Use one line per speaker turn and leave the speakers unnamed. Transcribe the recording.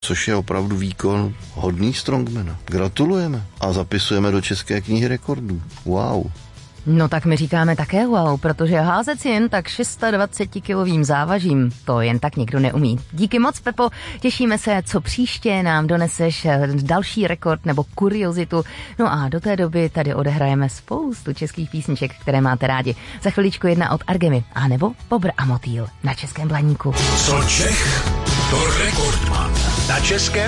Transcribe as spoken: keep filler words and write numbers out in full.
což je opravdu výkon hodný strongmana. Gratulujeme a zapisujeme do České knihy rekordů. Wow.
No tak my říkáme také wow, protože házet si jen tak dvacetšestikilovým závažím, to jen tak nikdo neumí. Díky moc, Pepo, těšíme se, co příště nám doneseš další rekord nebo kuriozitu. No a do té doby tady odehrajeme spoustu českých písniček, které máte rádi. Za chviličku jedna od Argemy, a nebo Bobr a motýl na Českém Blaníku.
Co Čech, to rekordman na Českém